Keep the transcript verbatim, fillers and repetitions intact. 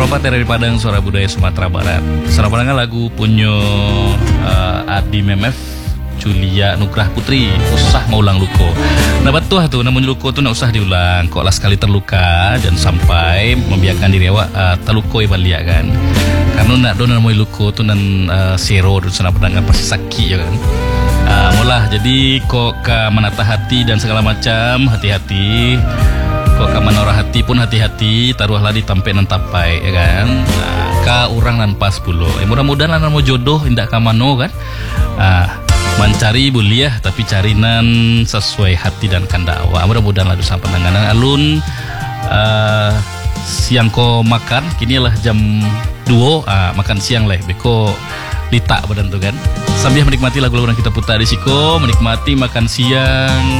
Propat dari Padang, Suara Budaya Sumatera Barat. Suara Padang lagu punya uh, Adi Memef, Julia Nugrah Putri, usah maulang luko. Nah betul tuh, namun luko tuh nak usah diulang. Kok lah sekali terluka dan sampai membiarkan diri awak uh, terluko ibalia kan. Karena nak don namoi luko tuh nan uh, zero dan Suara Padang pasti sakit ya kan. Uh, mulah jadi kok ke menata hati dan segala macam, hati-hati. Kok ke menora hati pun hati-hati, taruhlah di tampe nan tapai ya kan. Nah, ka urang nan pas pulo. Eh, mudah-mudahan lan mau jodoh indak ka mano kan. Ah, mencari buliah tapi cari nan sesuai hati dan kandak awak. Mudah-mudahan lah dosa penanganan alun. Uh, siang ko makan, kini lah jam dua uh, makan siang lah. Beko litak badan tu kan. Sambil menikmati lagu-lagu yang kita putar di siko, menikmati makan siang